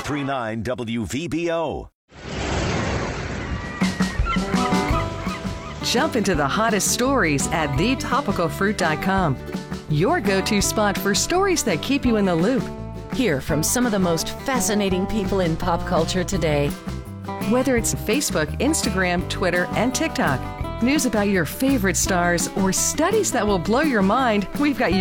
94.39 WVBO. Jump into the hottest stories at thetopicalfruit.com. Your go-to spot for stories that keep you in the loop. Hear from some of the most fascinating people in pop culture today. Whether it's Facebook, Instagram, Twitter, and TikTok. News about your favorite stars or studies that will blow your mind, we've got you